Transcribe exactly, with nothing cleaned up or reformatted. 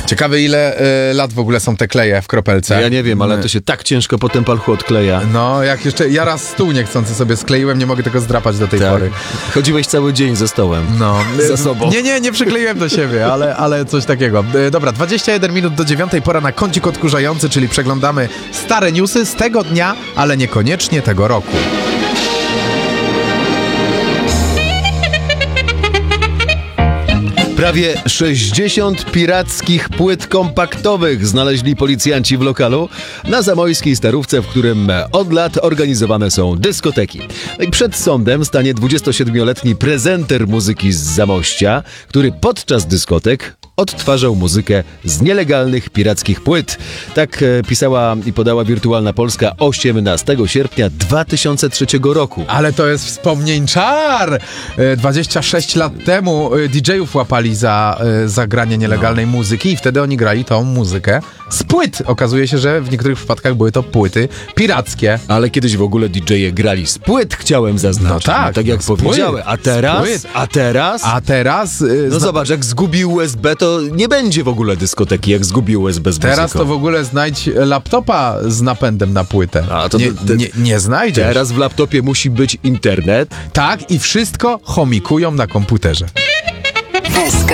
Ciekawe, ile y, lat w ogóle są te kleje w kropelce. Ja nie wiem, ale to się tak ciężko po tym palchu odkleja. No, jak jeszcze, ja raz stół niechcący sobie skleiłem, nie mogę tego zdrapać do tej Tak. pory. Chodziłeś cały dzień ze stołem. No, Za sobą. Nie, nie, nie przykleiłem do siebie, ale, ale coś takiego. E, Dobra, dwadzieścia jeden minut do dziewiątej, pora na kącik odkurzający, czyli przeglądamy stare newsy z tego dnia, ale niekoniecznie tego roku. Prawie sześćdziesiąt pirackich płyt kompaktowych znaleźli policjanci w lokalu na zamojskiej Starówce, w którym od lat organizowane są dyskoteki. No i przed sądem stanie dwudziestosiedmioletni prezenter muzyki z Zamościa, który podczas dyskotek odtwarzał muzykę z nielegalnych pirackich płyt. Tak e, pisała i podała Wirtualna Polska osiemnastego sierpnia dwa tysiące trzeciego roku. Ale to jest wspomnień czar! E, dwadzieścia sześć lat temu e, didżejów łapali za, e, za granie nielegalnej No. muzyki i wtedy oni grali tą muzykę z płyt. Okazuje się, że w niektórych przypadkach były to płyty pirackie. Ale kiedyś w ogóle didżeje grali z płyt, chciałem zaznaczyć. No tak, tak jak no z płyt, powiedziałem. A z teraz? płyt. A teraz? A teraz... e, No zna- zobacz, jak zgubi U S B, to nie będzie w ogóle dyskoteki, jak zgubi U S B z Teraz muzyką. to w ogóle znajdź laptopa z napędem na płytę. A, to- nie, to- nie, nie znajdziesz. Teraz w laptopie musi być internet. Tak, i wszystko chomikują na komputerze.